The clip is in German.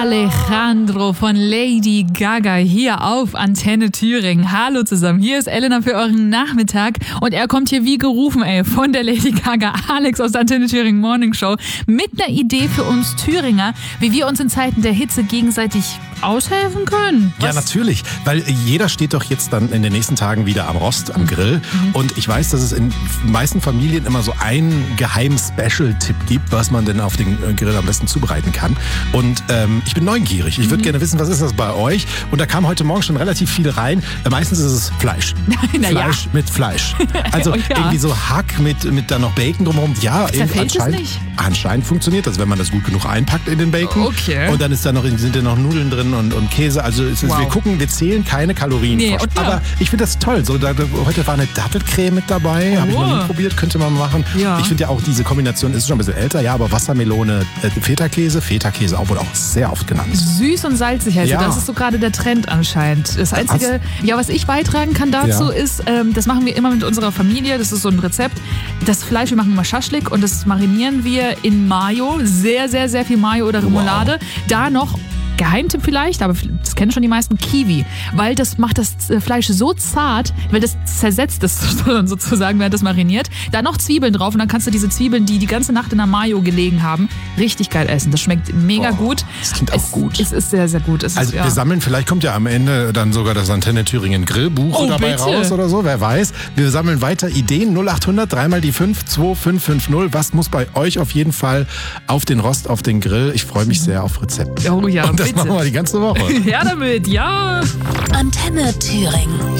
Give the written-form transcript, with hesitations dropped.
Alejandro von Lady Gaga hier auf Antenne Thüringen. Hallo zusammen, hier ist Elena für euren Nachmittag und er kommt hier wie gerufen, von der Lady Gaga, Alex aus der Antenne Thüringen Morning Show, mit einer Idee für uns Thüringer, wie wir uns in Zeiten der Hitze gegenseitig aushelfen können. Ja, natürlich, weil jeder steht doch jetzt dann in den nächsten Tagen wieder am Rost, am Grill. Und ich weiß, dass es in den meisten Familien immer so einen geheimen Special-Tipp gibt, was man denn auf den Grill am besten zubereiten kann. Und ich bin neugierig. Ich würde gerne wissen, was ist das bei euch? Und da kam heute Morgen schon relativ viel rein. Meistens ist es Fleisch. Fleisch mit Fleisch. Also irgendwie so Hack mit dann noch Bacon drumherum. Ja, anscheinend funktioniert das, wenn man das gut genug einpackt in den Bacon. Okay. Und dann sind da noch Nudeln drin und Käse. Also wir zählen keine Kalorien. Nee, aber ich finde das toll. So, heute war eine Dattelcreme mit dabei. Habe ich noch nie probiert, könnte man machen. Ja. Ich finde ja auch diese Kombination ist schon ein bisschen älter, ja, aber Wassermelone, Feta-Käse auch wurde auch sehr oft genannt. Süß und salzig, also das ist so gerade der Trend anscheinend. Das Einzige, was ich beitragen kann dazu ist, das machen wir immer mit unserer Familie, das ist so ein Rezept, das Fleisch, wir machen immer Schaschlik und das marinieren wir in Mayo, sehr, sehr, sehr viel Mayo oder Remoulade. Da noch Geheimtipp vielleicht, aber das kennen schon die meisten, Kiwi. Weil das macht das Fleisch so zart, weil das zersetzt es sozusagen, während das mariniert. Da noch Zwiebeln drauf und dann kannst du diese Zwiebeln, die ganze Nacht in der Mayo gelegen haben, richtig geil essen. Das schmeckt mega gut. Das klingt auch gut. Es ist sehr, sehr gut. Wir sammeln, vielleicht kommt ja am Ende dann sogar das Antenne Thüringen Grillbuch dabei raus oder so, wer weiß. Wir sammeln weiter Ideen. 0800 3 mal die 5 2550. Was muss bei euch auf jeden Fall auf den Rost, auf den Grill? Ich freue mich sehr auf Rezepte. Oh ja, und das machen wir die ganze Woche. Ja, damit, ja. Antenne Thüringen.